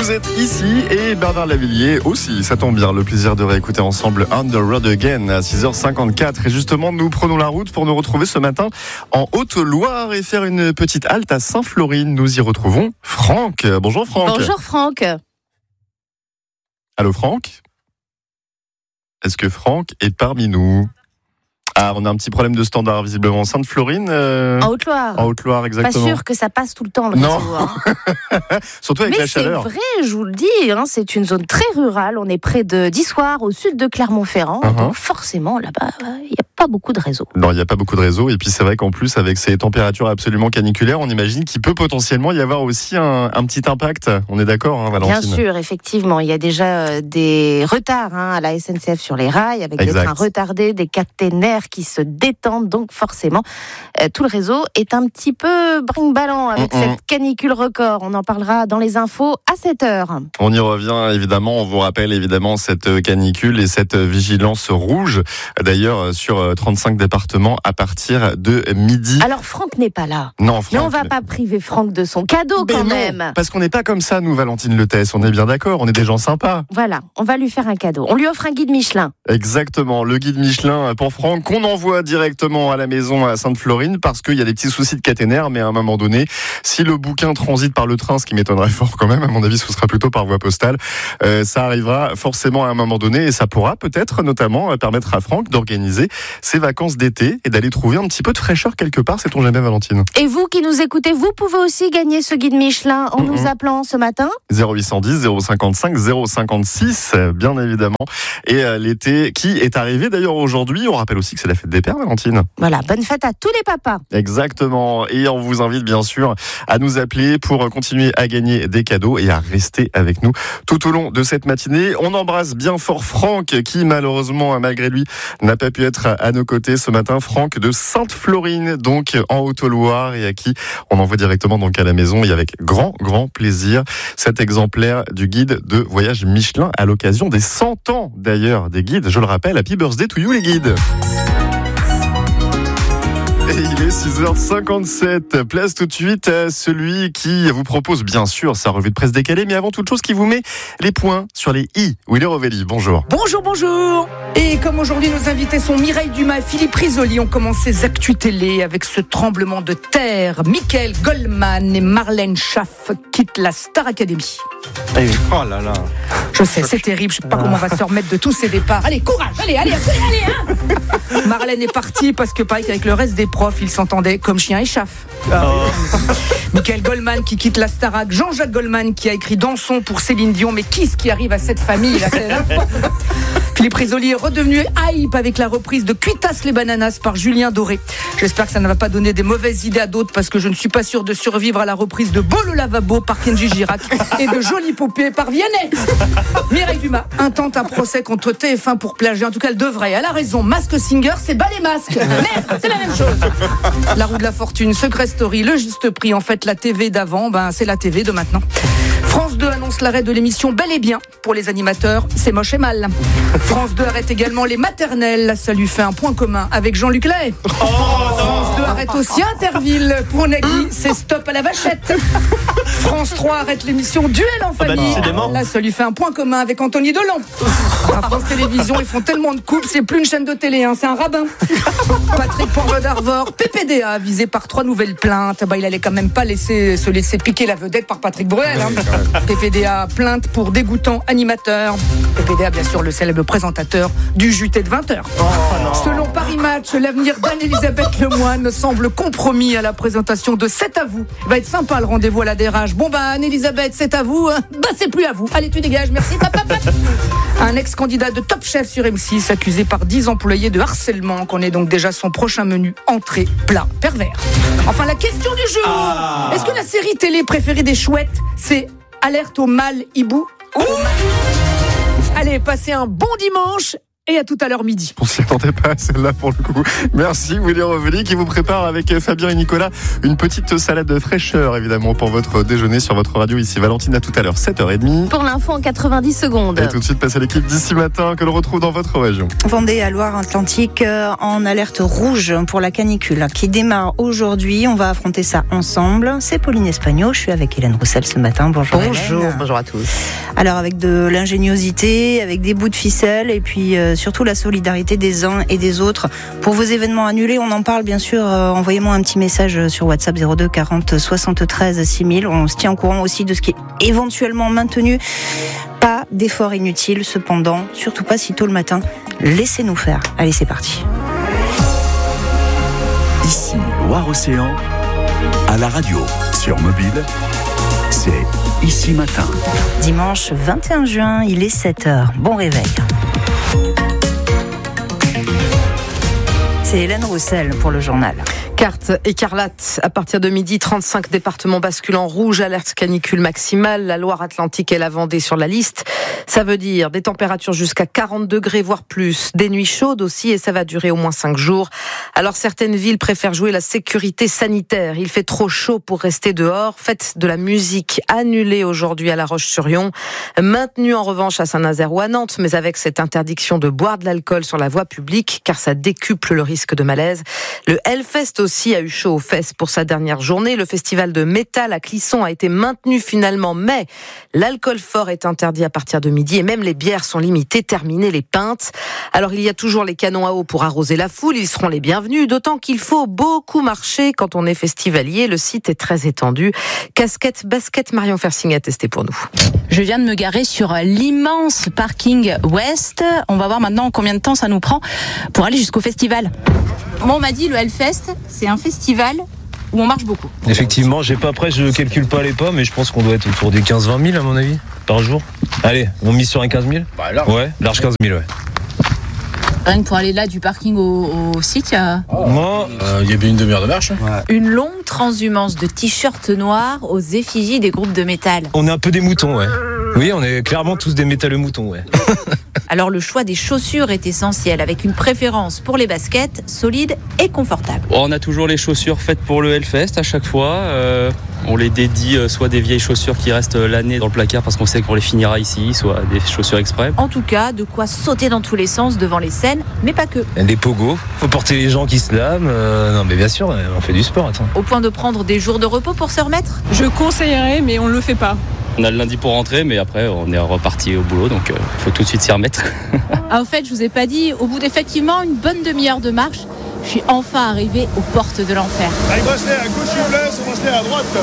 Vous êtes ici et Bernard Lavillier aussi, ça tombe bien. Le plaisir de réécouter ensemble On the Road Again à 6h54. Et justement, nous prenons la route pour nous retrouver ce matin en Haute-Loire et faire une petite halte à Sainte-Florine. Nous y retrouvons Franck. Bonjour Franck. Bonjour Franck. Allô Franck ? Est-ce que Franck est parmi nous ? Ah, on a un petit problème de standard visiblement. Sainte-Florine En Haute-Loire. En Haute-Loire, exactement. Pas sûr que ça passe tout le temps le Non. réseau. Hein. Surtout avec Mais la chaleur. c'est vrai, je vous le dis, c'est une zone très rurale. On est près d'Issoire, au sud de Clermont-Ferrand. Donc forcément, là-bas, il n'y a pas beaucoup de réseau. Non, il n'y a pas beaucoup de réseau. Et puis c'est vrai qu'en plus, avec ces températures absolument caniculaires, on imagine qu'il peut potentiellement y avoir aussi un petit impact. On est d'accord, hein, Valentine ? Bien sûr, effectivement. Il y a déjà des retards à la SNCF sur les rails, avec des trains retardés, des caténaires qui se détendent. Donc forcément, tout le réseau est un petit peu brinque-ballant avec cette canicule record. On en parlera dans les infos à 7h. On y revient évidemment. On vous rappelle évidemment cette canicule et cette vigilance rouge. D'ailleurs, sur 35 départements à partir de midi. Alors Franck n'est pas là. Non, Franck. Mais on va pas priver Franck de son cadeau quand même. Parce qu'on n'est pas comme ça, nous, Valentine Letès. On est bien d'accord. On est des gens sympas. Voilà, on va lui faire un cadeau. On lui offre un guide Michelin. Exactement, le guide Michelin pour Franck qu'on envoie directement à la maison à Sainte-Florine parce qu'il y a des petits soucis de caténaire, mais à un moment donné, si le bouquin transite par le train, ce qui m'étonnerait fort quand même, à mon avis, ce sera plutôt par voie postale, ça arrivera forcément à un moment donné et ça pourra peut-être notamment permettre à Franck d'organiser ses vacances d'été et d'aller trouver un petit peu de fraîcheur quelque part, sait-on jamais, Valentine. Et vous qui nous écoutez, vous pouvez aussi gagner ce guide Michelin en nous appelant ce matin 0810 055 056, bien évidemment. Et l'été qui est arrivé d'ailleurs aujourd'hui, on rappelle aussi que c'est la fête des pères, Valentine. Voilà, bonne fête à tous les papas. Exactement, et on vous invite bien sûr à nous appeler pour continuer à gagner des cadeaux et à rester avec nous tout au long de cette matinée. On embrasse bien fort Franck qui malheureusement, malgré lui, n'a pas pu être à nos côtés ce matin. Franck de Sainte-Florine, donc en Haute-Loire, et à qui on envoie directement donc à la maison et avec grand plaisir cet exemplaire du guide de voyage Michelin à l'occasion des 100 ans d'ailleurs des guides. Je le rappelle, happy birthday to you les guides. Et il est 6h57, place tout de suite à celui qui vous propose bien sûr sa revue de presse décalée, mais avant toute chose qui vous met les points sur les i. Willy Rovelli, bonjour. Bonjour. Et comme aujourd'hui nos invités sont Mireille Dumas et Philippe Risoli, on commence ces actus télé avec ce tremblement de terre. Michael Goldman et Marlène Schaff quittent la Star Academy. Oh là là. Je sais, c'est terrible, je sais pas comment on va se remettre de tous ces départs. Allez, courage, allez Marlène est partie parce que pareil qu'avec le reste des profs, ils s'entendaient comme chien et chaff. Michael Goldman qui quitte la Starac, Jean-Jacques Goldman qui a écrit Dansons pour Céline Dion, mais qu'est-ce qui arrive à cette famille là, Philippe Risoli est redevenu hype avec la reprise de Cuitas les bananas par Julien Doré. J'espère que ça ne va pas donner des mauvaises idées à d'autres parce que je ne suis pas sûr de survivre à la reprise de Beau le lavabo par Kenji Girac et de Jolie poupée par Vianney. Mireille Dumas intente un procès contre TF1 pour plagiat. En tout cas, elle devrait. Elle a raison. Mask Singer, c'est bas les masques. Merde, c'est la même chose. La roue de la fortune, Secret Story, le juste prix. En fait, la TV d'avant, c'est la TV de maintenant. France 2 annonce l'arrêt de l'émission Bel et Bien pour les animateurs. C'est moche et mal. France 2 arrête également les maternelles. Ça lui fait un point commun avec Jean-Luc Lahaye. France 2 arrête aussi Interville. Pour Nagui, c'est stop à la vachette. France 3 arrête l'émission Duel en famille. Là, ça lui fait un point commun avec Anthony Delon. À France Télévisions, ils font tellement de coupes, c'est plus une chaîne de télé, c'est un rabbin. Patrick Poivre d'Arvor, PPDA, visé par 3 nouvelles plaintes. Il allait quand même pas se laisser piquer la vedette par Patrick Bruel. PPDA, plainte pour dégoûtant animateur. PPDA, bien sûr, le célèbre présentateur du JT de 20h. Selon Paris Match, l'avenir d'Anne-Elisabeth Lemoine semble compromis à la présentation de C'est à vous. Va être sympa le rendez-vous à la DRH. Anne-Elisabeth, c'est à vous. C'est plus à vous. Allez, tu dégages, merci. Un ex-candidat de Top Chef sur M6 accusé par 10 employés de harcèlement, qu'on est donc déjà son prochain menu entrée, plat, pervers. Enfin, la question du jour. Est-ce que la série télé préférée des chouettes, c'est Alerte au mâle hibou? Allez, passez un bon dimanche et à tout à l'heure midi. On s'y attendait pas à celle-là pour le coup. Merci Willy Rovelli qui vous prépare avec Fabien et Nicolas une petite salade de fraîcheur évidemment pour votre déjeuner sur votre radio ici. Valentine, à tout à l'heure, 7h30. Pour l'info en 90 secondes. Et tout de suite, passez à l'équipe d'ici matin que l'on retrouve dans votre région. Vendée à Loire-Atlantique en alerte rouge pour la canicule qui démarre aujourd'hui. On va affronter ça ensemble. C'est Pauline Espagno. Je suis avec Hélène Roussel ce matin. Bonjour. Bonjour à tous. Alors avec de l'ingéniosité, avec des bouts de ficelle et puis surtout la solidarité des uns et des autres. Pour vos événements annulés, on en parle bien sûr. Envoyez-moi un petit message sur WhatsApp 02 40 73 6000. On se tient au courant aussi de ce qui est éventuellement maintenu. Pas d'effort inutile cependant, surtout pas si tôt le matin. Laissez-nous faire. Allez, c'est parti. Ici, Loire-Océan, à la radio, sur mobile, c'est Ici Matin. Dimanche 21 juin, il est 7h. Bon réveil. C'est Hélène Roussel pour le journal. Carte écarlate à partir de midi, 35 départements basculent en rouge, alerte canicule maximale, la Loire-Atlantique et la Vendée sur la liste. Ça veut dire des températures jusqu'à 40 degrés, voire plus, des nuits chaudes aussi, et ça va durer au moins 5 jours. Alors certaines villes préfèrent jouer la sécurité sanitaire. Il fait trop chaud pour rester dehors. Fête de la musique annulée aujourd'hui à La Roche-sur-Yon, maintenue en revanche à Saint-Nazaire ou à Nantes, mais avec cette interdiction de boire de l'alcool sur la voie publique, car ça décuple le risque de malaise. Le Hellfest aussi a eu chaud aux fesses pour sa dernière journée. Le festival de métal à Clisson a été maintenu finalement, mais l'alcool fort est interdit à partir de midi et même les bières sont limitées, terminées les pintes. Alors il y a toujours les canons à eau pour arroser la foule, ils seront les bienvenus, d'autant qu'il faut beaucoup marcher quand on est festivalier. Le site est très étendu. Casquette, basket, Marion Fersing a testé pour nous. Je viens de me garer sur l'immense parking ouest. On va voir maintenant combien de temps ça nous prend pour aller jusqu'au festival. Bon, on m'a dit le Hellfest, c'est un festival où on marche beaucoup. Effectivement, je calcule pas les pas, mais je pense qu'on doit être autour des 15-20 000 à mon avis, par jour. Allez, on mise sur un 15 000 ? Ouais, large 15 000, ouais. Rien que pour aller là du parking au site, il y a... Il y a bien une demi-heure de marche. Ouais. Une longue transhumance de t-shirts noirs aux effigies des groupes de métal. On est un peu des moutons, ouais. Oui, on est clairement tous des métalleux moutons, ouais. Alors le choix des chaussures est essentiel, avec une préférence pour les baskets solides et confortables. On a toujours les chaussures faites pour le Hellfest à chaque fois. On les dédie soit des vieilles chaussures qui restent l'année dans le placard parce qu'on sait qu'on les finira ici, soit des chaussures exprès. En tout cas, de quoi sauter dans tous les sens devant les scènes, mais pas que. Des pogos, faut porter les gens qui se lament. Non mais bien sûr, on fait du sport, attends. Au point de prendre des jours de repos pour se remettre ? Je conseillerais, mais on ne le fait pas. On a le lundi pour rentrer, mais après on est reparti au boulot, donc il faut tout de suite s'y remettre. En fait, je vous ai pas dit, au bout d'effectivement une bonne demi-heure de marche, je suis enfin arrivé aux portes de l'enfer. Il va se à gauche, il vous laisse, on va se à droite.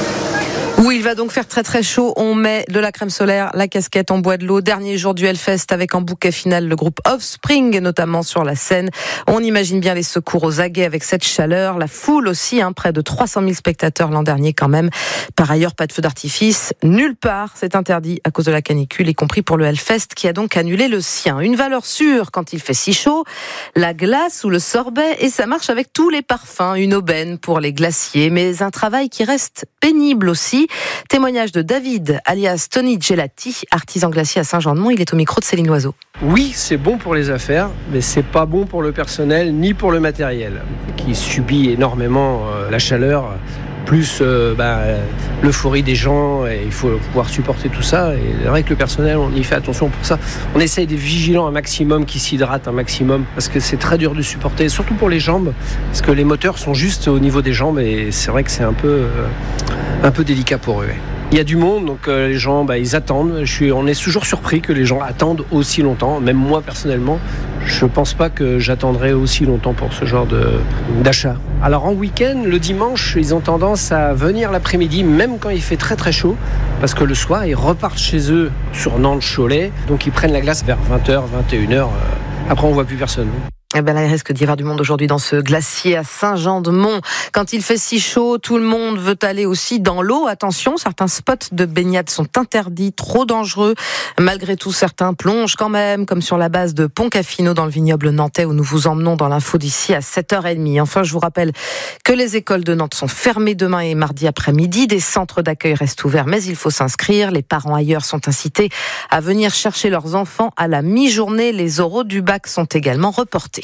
Oui, il va donc faire très très chaud. On met de la crème solaire, la casquette, on boit de l'eau. Dernier jour du Hellfest avec en bouquet final le groupe Offspring, notamment sur la scène. On imagine bien les secours aux aguets avec cette chaleur. La foule aussi, près de 300 000 spectateurs l'an dernier quand même. Par ailleurs, pas de feu d'artifice. Nulle part, c'est interdit à cause de la canicule, y compris pour le Hellfest qui a donc annulé le sien. Une valeur sûre quand il fait si chaud, la glace ou le sorbet, et ça marche avec tous les parfums. Une aubaine pour les glaciers, mais un travail qui reste pénible aussi. Témoignage de David, alias Tony Gelati, artisan glacier à Saint-Jean-de-Mont. Il est au micro de Céline Loiseau. Oui, c'est bon pour les affaires, mais c'est pas bon pour le personnel ni pour le matériel, qui subit énormément la chaleur, plus l'euphorie des gens, et il faut pouvoir supporter tout ça. Et c'est vrai que le personnel, on y fait attention pour ça. On essaye d'être vigilant un maximum, qui s'hydrate un maximum, parce que c'est très dur de supporter, surtout pour les jambes, parce que les moteurs sont juste au niveau des jambes, et c'est vrai que c'est un peu délicat pour eux. Il y a du monde, donc les gens, ils attendent. On est toujours surpris que les gens attendent aussi longtemps. Même moi, personnellement, je ne pense pas que j'attendrai aussi longtemps pour ce genre d'achat. Alors en week-end, le dimanche, ils ont tendance à venir l'après-midi, même quand il fait très très chaud, parce que le soir, ils repartent chez eux sur Nantes-Cholet, donc ils prennent la glace vers 20h, 21h. Après, on ne voit plus personne. Eh ben là, il risque d'y avoir du monde aujourd'hui dans ce glacier à Saint-Jean-de-Mont. Quand il fait si chaud, tout le monde veut aller aussi dans l'eau. Attention, certains spots de baignade sont interdits, trop dangereux. Malgré tout, certains plongent quand même, comme sur la base de Pont-Caffino dans le vignoble nantais où nous vous emmenons dans l'info d'ici à 7h30. Enfin, je vous rappelle que les écoles de Nantes sont fermées demain et mardi après-midi. Des centres d'accueil restent ouverts, mais il faut s'inscrire. Les parents ailleurs sont incités à venir chercher leurs enfants à la mi-journée. Les oraux du bac sont également reportés.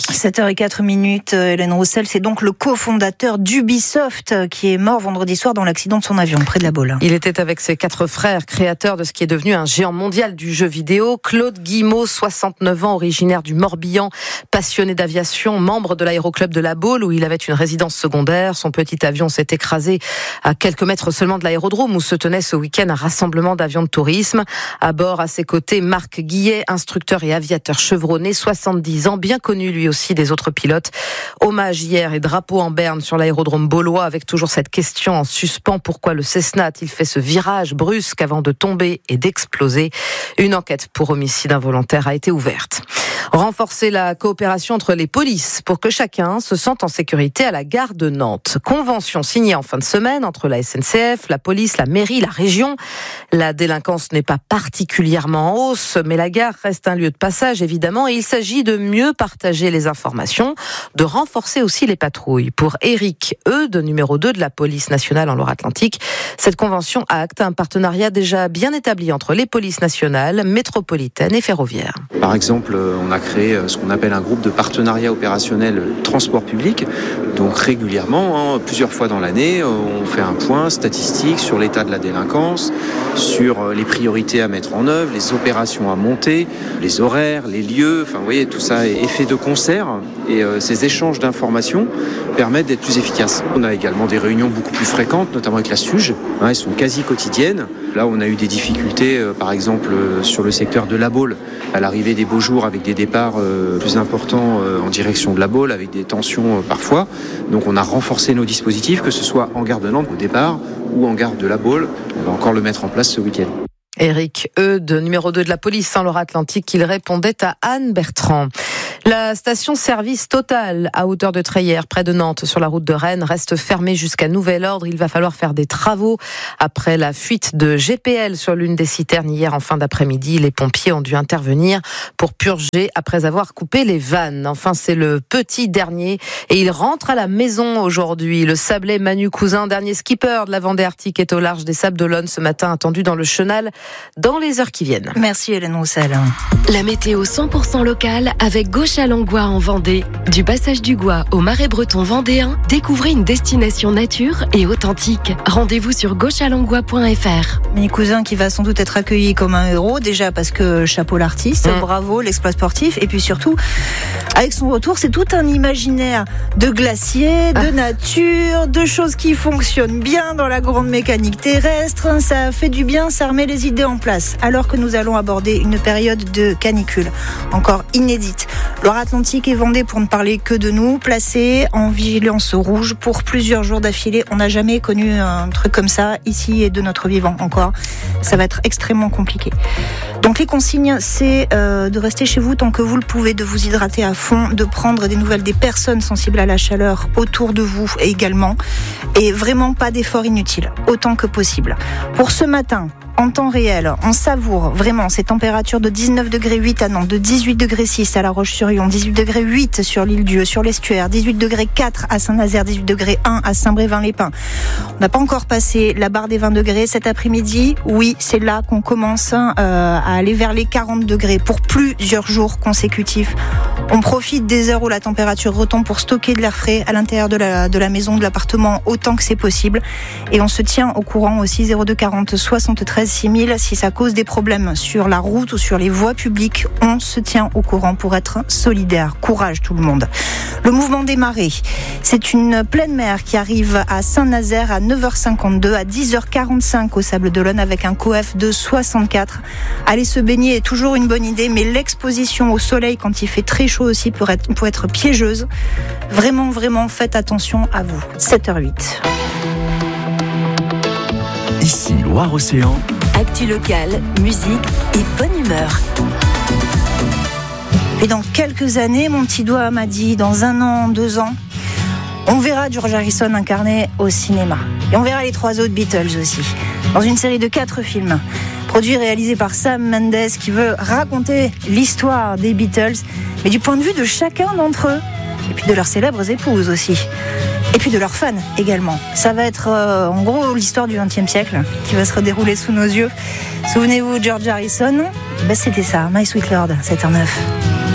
7h04, Hélène Roussel, c'est donc le cofondateur d'Ubisoft qui est mort vendredi soir dans l'accident de son avion près de La Baule. Il était avec ses 4 frères, créateurs de ce qui est devenu un géant mondial du jeu vidéo. Claude Guillemot, 69 ans, originaire du Morbihan, passionné d'aviation, membre de l'aéroclub de La Baule où il avait une résidence secondaire. Son petit avion s'est écrasé à quelques mètres seulement de l'aérodrome où se tenait ce week-end un rassemblement d'avions de tourisme. À bord, à ses côtés, Marc Guillet, instructeur et aviateur chevronné, 70 ans, bien connu lui aussi des autres pilotes. Hommage hier et drapeau en berne sur l'aérodrome baulois avec toujours cette question en suspens. Pourquoi le Cessna a-t-il fait ce virage brusque avant de tomber et d'exploser? Une enquête pour homicide involontaire a été ouverte. Renforcer la coopération entre les polices pour que chacun se sente en sécurité à la gare de Nantes. Convention signée en fin de semaine entre la SNCF, la police, la mairie, la région. La délinquance n'est pas particulièrement en hausse, mais la gare reste un lieu de passage évidemment et il s'agit de mieux partager les informations, de renforcer aussi les patrouilles. Pour Éric Eudes, numéro 2 de la police nationale en Loire-Atlantique, cette convention acte un partenariat déjà bien établi entre les polices nationales, métropolitaines et ferroviaires. Par exemple, on a créé ce qu'on appelle un groupe de partenariat opérationnel transport public. Donc régulièrement, plusieurs fois dans l'année, on fait un point statistique sur l'état de la délinquance, sur les priorités à mettre en œuvre, les opérations à monter, les horaires, les lieux. Enfin, vous voyez, tout ça est fait de concert et ces échanges d'informations permettent d'être plus efficaces. On a également des réunions beaucoup plus fréquentes, notamment avec la SUGE. Elles sont quasi quotidiennes. Là, on a eu des difficultés, par exemple, sur le secteur de La Baule, à l'arrivée des beaux jours avec des départs plus importants en direction de La Baule, avec des tensions parfois. Donc on a renforcé nos dispositifs, que ce soit en gare de Nantes au départ ou en gare de La Baule. On va encore le mettre en place ce week-end. Éric Eudes, numéro 2 de la police en Loire-Atlantique, il répondait à Anne Bertrand. La station-service Total à hauteur de Treillères, près de Nantes, sur la route de Rennes, reste fermée jusqu'à nouvel ordre. Il va falloir faire des travaux après la fuite de GPL sur l'une des citernes hier en fin d'après-midi. Les pompiers ont dû intervenir pour purger après avoir coupé les vannes. Enfin, c'est le petit dernier et il rentre à la maison aujourd'hui. Le Sablé Manu Cousin, dernier skipper de la Vendée Arctique, est au large des Sables d'Olonne ce matin, attendu dans le Chenal dans les heures qui viennent. Merci Hélène Roussel. La météo 100% locale avec Gauche-à-Langlois en Vendée. Du passage du Gois au Marais breton vendéen, découvrez une destination nature et authentique. Rendez-vous sur gauchealanglois.fr. Mes cousins qui va sans doute être accueilli comme un héros, déjà parce que chapeau l'artiste, bravo l'exploit sportif, et puis surtout, avec son retour, c'est tout un imaginaire de glaciers, de nature, de choses qui fonctionnent bien dans la grande mécanique terrestre. Ça fait du bien, ça remet les idées en place. Alors que nous allons aborder une période de canicule encore inédite. Loire-Atlantique et Vendée, pour ne parler que de nous, placés en vigilance rouge pour plusieurs jours d'affilée. On n'a jamais connu un truc comme ça ici et de notre vivant encore. Ça va être extrêmement compliqué. Donc les consignes, c'est de rester chez vous tant que vous le pouvez, de vous hydrater à fond, de prendre des nouvelles des personnes sensibles à la chaleur autour de vous également, et vraiment pas d'efforts inutiles, autant que possible. Pour ce matin, en temps réel, on savoure vraiment ces températures de 19 degrés 8 à Nantes, de 18 degrés 6 à La Roche-sur-Yon, 18 degrés 8 sur l'Île-Dieu, sur l'Estuaire, 18 degrés 4 à Saint-Nazaire, 18 degrés 1 à Saint-Brévin-les-Pins. On n'a pas encore passé la barre des 20 degrés cet après-midi. Oui, c'est là qu'on commence à aller vers les 40 degrés pour plusieurs jours consécutifs. On profite des heures où la température retombe pour stocker de l'air frais à l'intérieur de la maison, de l'appartement, autant que c'est possible. Et on se tient au courant aussi, 02 40 73 6000. Si ça cause des problèmes sur la route ou sur les voies publiques, on se tient au courant pour être solidaire. Courage tout le monde. Le mouvement des marées, c'est une pleine mer qui arrive à Saint-Nazaire à 9h52, à 10h45 au Sable d'Olonne avec un COEF de 64. Aller se baigner est toujours une bonne idée, mais l'exposition au soleil quand il fait très chaud aussi peut être piégeuse. Vraiment, vraiment, faites attention à vous. 7h08. Ici, Loire-Océan. Actu locale, musique et bonne humeur. puis dans quelques années, mon petit doigt m'a dit, dans 1 an, 2 ans, on verra George Harrison incarné au cinéma. Et on verra les 3 autres Beatles aussi, dans une série de 4 films, produit et réalisé par Sam Mendes, qui veut raconter l'histoire des Beatles, mais du point de vue de chacun d'entre eux, et puis de leurs célèbres épouses aussi, et puis de leurs fans également. Ça va être en gros l'histoire du XXe siècle qui va se redérouler sous nos yeux. Souvenez-vous, George Harrison, c'était ça, My Sweet Lord, 7h09.